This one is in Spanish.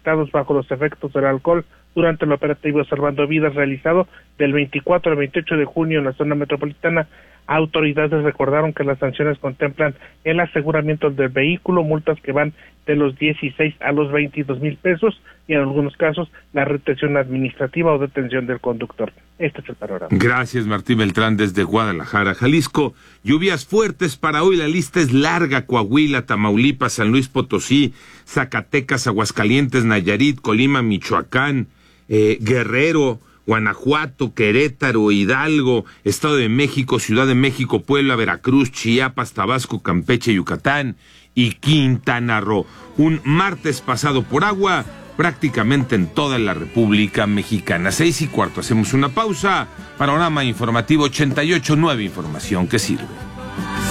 detectados bajo los efectos del alcohol durante el operativo Salvando Vidas realizado del 24 al 28 de junio en la zona metropolitana. Autoridades recordaron que las sanciones contemplan el aseguramiento del vehículo, multas que van de los 16 a los 22,000 pesos y en algunos casos la retención administrativa o detención del conductor. Este es el panorama. Gracias, Martín Beltrán, desde Guadalajara, Jalisco. Lluvias fuertes para hoy, la lista es larga: Coahuila, Tamaulipas, San Luis Potosí, Zacatecas, Aguascalientes, Nayarit, Colima, Michoacán, Guerrero, Guanajuato, Querétaro, Hidalgo, Estado de México, Ciudad de México, Puebla, Veracruz, Chiapas, Tabasco, Campeche, Yucatán y Quintana Roo. Un martes pasado por agua prácticamente en toda la República Mexicana. 6:15, hacemos una pausa. Panorama Informativo 88.9, información que sirve.